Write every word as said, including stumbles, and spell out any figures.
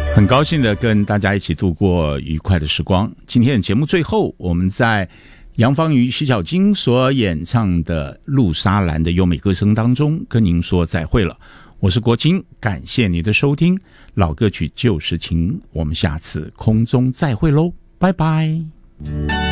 很高兴的跟大家一起度过愉快的时光。今天的节目最后，我们在杨芳瑜、徐小菁所演唱的《陆沙蓝》的优美歌声当中跟您说再会了。我是国清，感谢你的收听。老歌曲旧时情，我们下次空中再会喽，拜拜。